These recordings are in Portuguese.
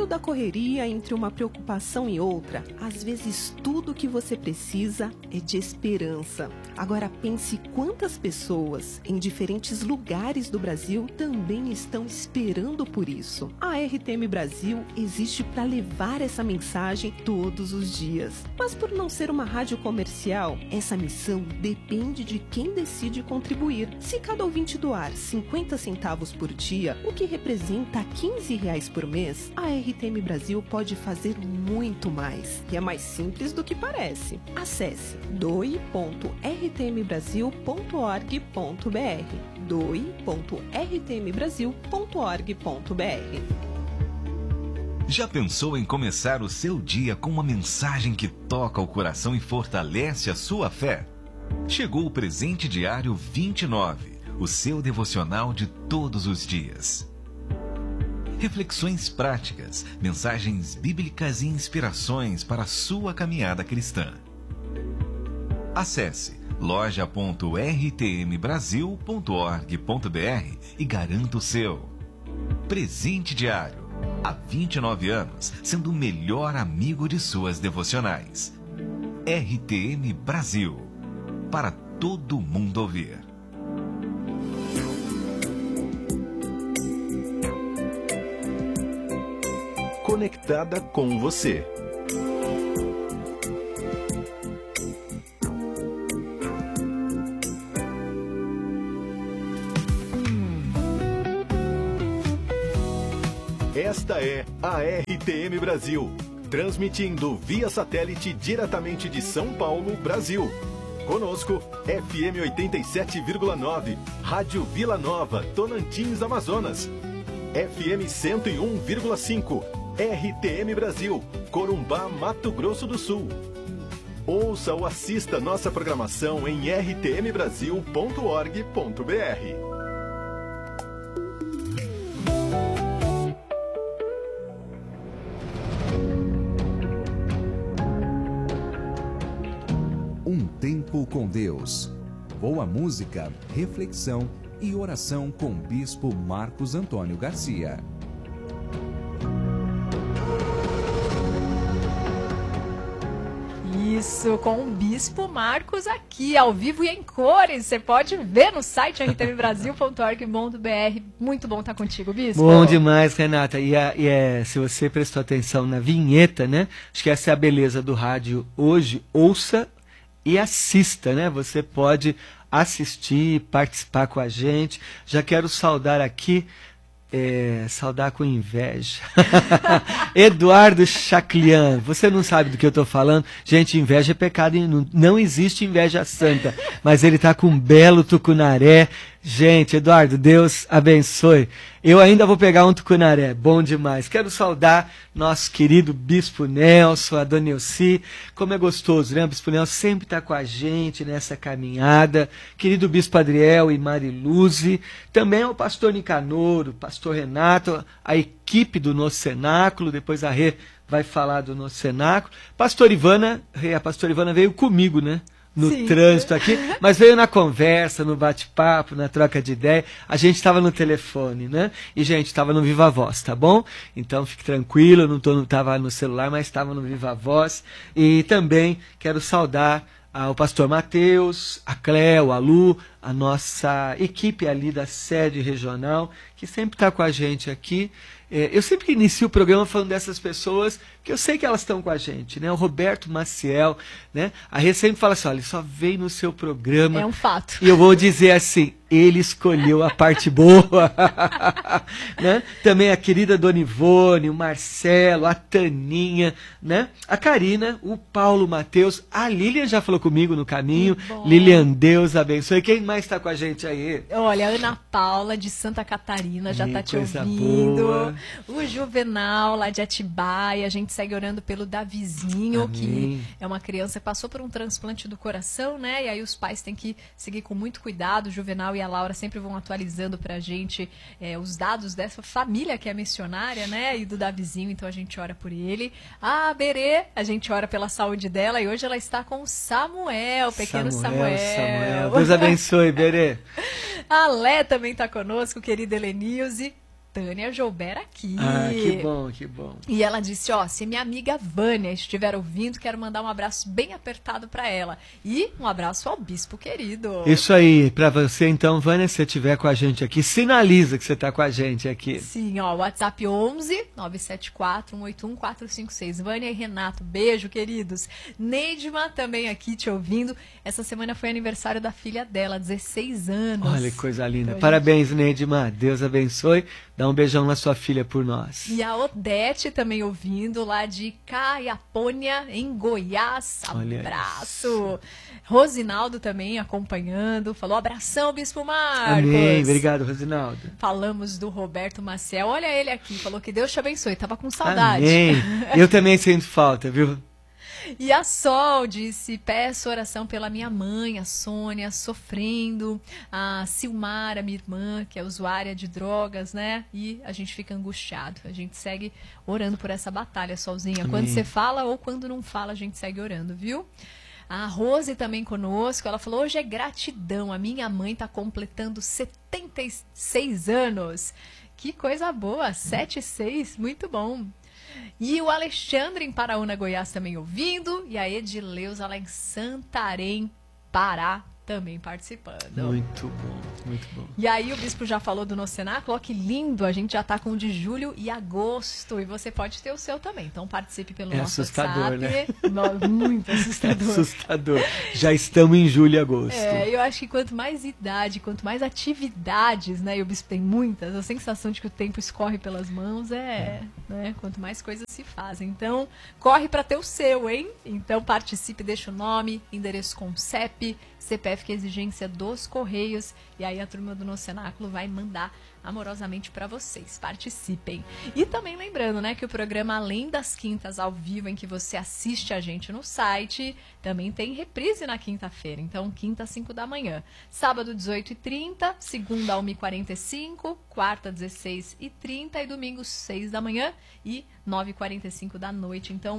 meio da correria, entre uma preocupação e outra, às vezes tudo que você precisa é de esperança. Agora pense quantas pessoas em diferentes lugares do Brasil também estão esperando por isso. A RTM Brasil existe para levar essa mensagem todos os dias. Mas por não ser uma rádio comercial, essa missão depende de quem decide contribuir. Se cada ouvinte doar 50 centavos por dia, o que representa R$15 por mês, a RTM Brasil pode fazer muito mais. E é mais simples do que parece. Acesse doe.rtmbrasil.org.br doe.rtmbrasil.org.br. Já pensou em começar o seu dia com uma mensagem que toca o coração e fortalece a sua fé? Chegou o Presente Diário 29, o seu devocional de todos os dias. Reflexões práticas, mensagens bíblicas e inspirações para a sua caminhada cristã. Acesse loja.rtmbrasil.org.br e garanta o seu. Presente Diário. Há 29 anos, sendo o melhor amigo de suas devocionais. RTM Brasil. Para todo mundo ouvir. Conectada com você. Esta é a RTM Brasil, transmitindo via satélite diretamente de São Paulo, Brasil. Conosco, FM 87,9, Rádio Vila Nova, Tonantins, Amazonas. FM 101,5, RTM Brasil, Corumbá, Mato Grosso do Sul. Ouça ou assista nossa programação em rtmbrasil.org.br. Tempo com Deus. Boa música, reflexão e oração com o Bispo Marcos Antônio Garcia. Isso, com o Bispo Marcos aqui, ao vivo e em cores. Você pode ver no site rtmbrasil.org.br. Muito bom estar contigo, Bispo. Bom demais, Renata. Se você prestou atenção na vinheta, né? Acho que essa é a beleza do rádio hoje. Ouça e assista, né? Você pode assistir, participar com a gente. Já quero saudar aqui, saudar com inveja. Eduardo Chaclian, você não sabe do que eu estou falando? Gente, inveja é pecado, não existe inveja santa. Mas ele está com um belo tucunaré. Gente, Eduardo, Deus abençoe. Eu ainda vou pegar um tucunaré, bom demais. Quero saudar nosso querido Bispo Nelson, a Dona Elci. Como é gostoso, né? O Bispo Nelson sempre está com a gente nessa caminhada. Querido Bispo Adriel e Mariluze. Também o pastor Nicanor, o pastor Renato, a equipe do nosso cenáculo. Depois a Rê vai falar do nosso cenáculo. Pastor Ivana, a pastora Ivana veio comigo, né? No Sim. trânsito aqui, mas veio na conversa, no bate-papo, na troca de ideia. A gente estava no telefone, né? E, gente, estava no Viva Voz, tá bom? Então, fique tranquilo, não estava no celular, mas estava no Viva Voz. E também quero saudar o pastor Mateus, a Cléo, a Lu, a nossa equipe ali da sede regional, que sempre está com a gente aqui. Eu sempre inicio o programa falando dessas pessoas, que eu sei que elas estão com a gente, né? O Roberto Maciel, né? A Rê sempre fala assim, olha, ele só veio no seu programa. É um fato. E eu vou dizer assim, ele escolheu a parte boa. Né? Também a querida Dona Ivone, o Marcelo, a Taninha, né? A Karina, o Paulo Mateus, a Lilian já falou comigo no caminho. Lilian, Deus abençoe. Quem mais está com a gente aí? Olha, a Ana Paula, de Santa Catarina, já está te ouvindo. Boa. O Juvenal, lá de Atibaia. A gente segue orando pelo Davizinho, Amém. Que é uma criança que passou por um transplante do coração, né? E aí os pais têm que seguir com muito cuidado. O Juvenal e a Laura sempre vão atualizando pra gente os dados dessa família que é missionária, né? E do Davizinho, então a gente ora por ele. A Berê, a gente ora pela saúde dela e hoje ela está com o Samuel, pequeno Samuel. Deus abençoe, Berê. A Lé também está conosco, querida Helenilze. Tânia Joubert aqui. Ah, que bom, que bom. E ela disse, ó, se minha amiga Vânia estiver ouvindo, quero mandar um abraço bem apertado para ela. E um abraço ao bispo querido. Isso aí, para você então, Vânia, se você estiver com a gente aqui, sinaliza que você está com a gente aqui. Sim, ó, WhatsApp 11 974 181 456. Vânia e Renato, beijo, queridos. Neidma também aqui te ouvindo. Essa semana foi aniversário da filha dela, 16 anos. Olha que coisa linda. Então, parabéns, Neidma. Deus abençoe. Dá um beijão na sua filha por nós. E a Odete também ouvindo, lá de Caiapônia, em Goiás. Abraço. Rosinaldo também acompanhando. Falou, abração, Bispo Marcos. Amém. Obrigado, Rosinaldo. Falamos do Roberto Maciel. Olha ele aqui. Falou que Deus te abençoe. Tava com saudade. Amém. Eu também sinto falta, viu? E a Sol disse, peço oração pela minha mãe, a Sônia, sofrendo, a Silmara, minha irmã, que é usuária de drogas, né? E a gente fica angustiado. A gente segue orando por essa batalha, Solzinha. Amém. Quando você fala ou quando não fala, a gente segue orando, viu? A Rose também conosco, ela falou, hoje é gratidão, a minha mãe tá completando 76 anos. Que coisa boa, 76, muito bom. E o Alexandre em Paraúna, Goiás também ouvindo. E a Edileuza lá em Santarém, Pará, também participando. Muito bom, muito bom. E aí o bispo já falou do nosso cenáculo, ó, que lindo, a gente já tá com o de julho e agosto, e você pode ter o seu também, então participe pelo nosso assustador, WhatsApp. Né? Muito assustador. Assustador. Já estamos em julho e agosto. Eu acho que quanto mais idade, quanto mais atividades, né, e o bispo tem muitas, a sensação de que o tempo escorre pelas mãos né, quanto mais coisas se fazem. Então, corre para ter o seu, hein? Então participe, deixa o nome, endereço com CEP, CPF, que é exigência dos Correios, e aí a turma do nosso cenáculo vai mandar amorosamente para vocês. Participem. E também lembrando, né, que o programa, além das quintas ao vivo, em que você assiste a gente no site, também tem reprise na quinta-feira. Então, quinta às 5 da manhã. Sábado, 18h30, segunda, 1h45, quarta, 16h30 e domingo, 6 da manhã e 9h45 da noite. Então,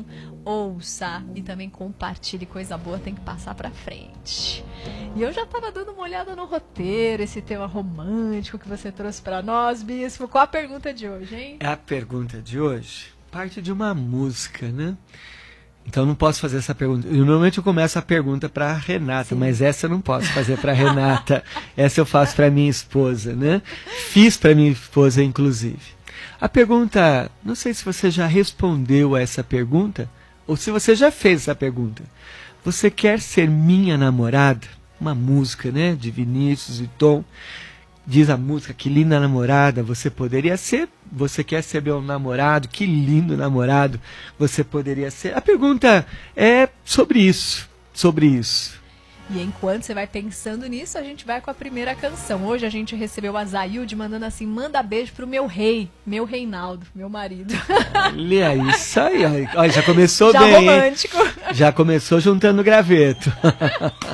ouça e também compartilhe, coisa boa tem que passar pra frente. E eu já tava dando uma olhada no roteiro, esse tema romântico que você trouxe pra nós, Bispo. Qual a pergunta de hoje, hein? A pergunta de hoje parte de uma música, né? Então eu não posso fazer essa pergunta. Normalmente eu começo a pergunta para Renata, sim, mas essa eu não posso fazer para Renata. Essa eu faço para minha esposa, né? Fiz para minha esposa, inclusive. A pergunta, não sei se você já respondeu a essa pergunta, ou se você já fez essa pergunta. Você quer ser minha namorada? Uma música, né? De Vinícius e Tom. Diz a música, que linda namorada você poderia ser. Você quer ser meu namorado? Que lindo namorado você poderia ser. A pergunta é sobre isso. Sobre isso. E enquanto você vai pensando nisso, a gente vai com a primeira canção. Hoje a gente recebeu a Zailde mandando assim, manda beijo pro meu rei, meu Reinaldo, meu marido. Olha isso aí. Olha, já começou já bem. Romântico. Já começou juntando graveto.